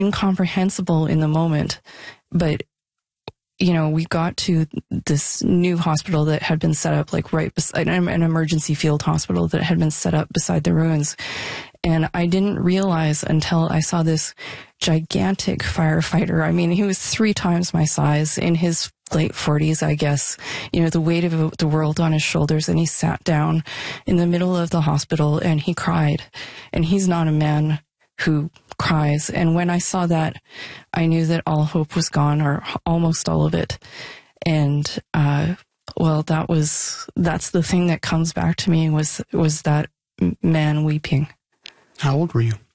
incomprehensible in the moment. But, you know, we got to this new hospital that had been set up like right beside an emergency field hospital that had been set up beside the ruins. And I didn't realize until I saw this gigantic firefighter. I mean, he was 3 times my size, in his late 40s, I guess, you know, the weight of the world on his shoulders. And he sat down in the middle of the hospital and he cried. And he's not a man who cries. And when I saw that, I knew that all hope was gone, or almost all of it. And, well, that's the thing that comes back to me was that man weeping. How old were you?